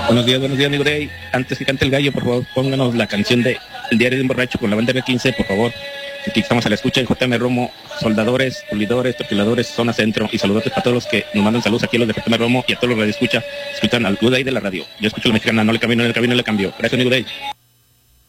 Buenos días, amigo Day. Antes que cante el gallo, por favor, pónganos la canción de El diario de un borracho con la banda M15, por favor. Aquí estamos a la escucha en JM Romo, soldadores, pulidores, tortuladores, zona centro. Y saludos para todos los que nos mandan saludos aquí a los de JM Romo y a todos los que escuchan al Good Day de la radio. Yo escucho la mexicana, no le cambio, no le cambio, no le cambio. Gracias, amigo Day.